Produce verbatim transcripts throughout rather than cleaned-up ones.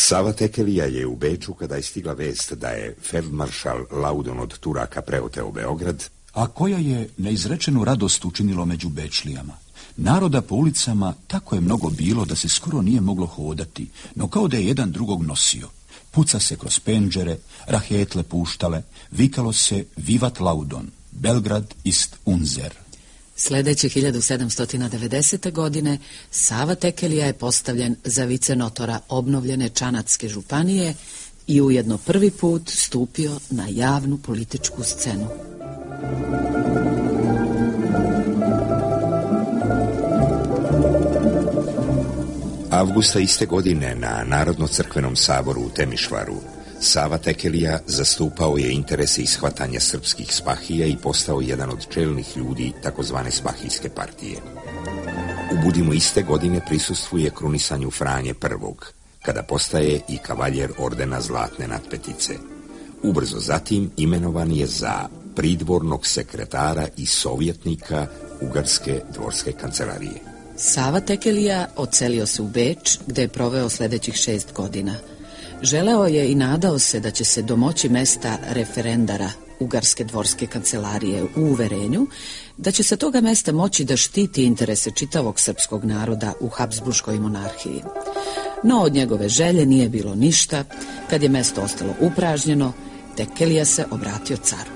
Sava Tekelija je u Beču kada je stigla vest da je feldmaršal Laudon od Turaka preoteo Beograd, a koja je neizrečenu radost učinilo među Bečlijama. Naroda po ulicama tako je mnogo bilo da se skoro nije moglo hodati, no kao da je jedan drugog nosio. Puca se kroz penđere, rahetle puštale, vikalo se Vivat Laudon, Belgrad ist unser. Sljedeće hiljadu sedamsto devedesete. godine Sava Tekelija je postavljen za vicenotora obnovljene Čanatske županije i ujedno prvi put stupio na javnu političku scenu. Avgusta iste godine na Narodno-crkvenom saboru u Temišvaru Sava Tekelija zastupao je interese ishvatanja srpskih spahija i postao jedan od čelnih ljudi takozvane spahijske partije. U Budimu iste godine prisustvuje krunisanju Franje prvog, kada postaje i kavaljer ordena Zlatne natpetice. Ubrzo zatim imenovan je za pridvornog sekretara i sovjetnika Ugarske dvorske kancelarije. Sava Tekelija odselio se u Beč, gde je proveo sljedećih šest godina. Želeo je i nadao se da će se domoći mesta referendara Ugarske dvorske kancelarije u uverenju da će sa toga mesta moći da štiti interese čitavog srpskog naroda u Habsburškoj monarhiji. No od njegove želje nije bilo ništa. Kad je mesto ostalo upražnjeno, Tekelija se obratio caru.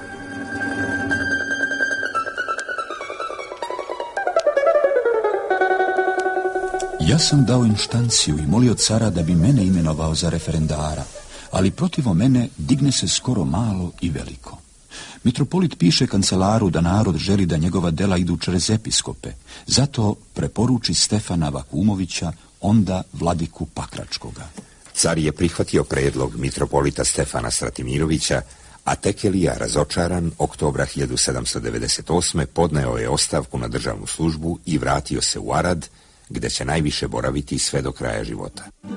Ja sam dao inštanciju i molio cara da bi mene imenovao za referendara, ali protivo mene digne se skoro malo i veliko. Mitropolit piše kancelaru da narod želi da njegova dela idu čez episkope, zato preporuči Stefana Vakumovića, onda vladiku Pakračkoga. Car je prihvatio predlog mitropolita Stefana Stratimirovića, a Tekelija, razočaran, oktobra hiljadu sedamsto devedeset osme. podneo je ostavku na državnu službu i vratio se u Arad, gde će najviše boraviti sve do kraja života.